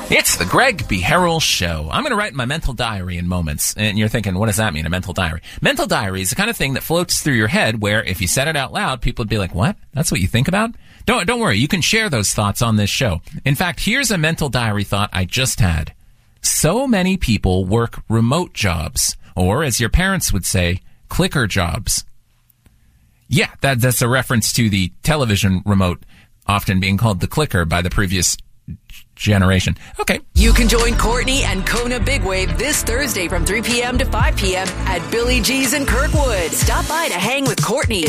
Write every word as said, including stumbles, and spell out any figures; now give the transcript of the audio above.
It's the Greg B. Harrell Show. I'm going to write my mental diary in moments. And you're thinking, what does that mean, a mental diary? Mental diary is the kind of thing that floats through your head where if you said it out loud, people would be like, what? That's what you think about? Don't, don't worry. You can share those thoughts on this show. In fact, here's a mental diary thought I just had. So many people work remote jobs, or as your parents would say, clicker jobs. Yeah, that, that's a reference to the television remote often being called the clicker by the previous generation. Okay. You can join Courtney and Kona Big Wave this Thursday from three p.m. to five p.m. at Billy G's in Kirkwood. Stop by to hang with Courtney.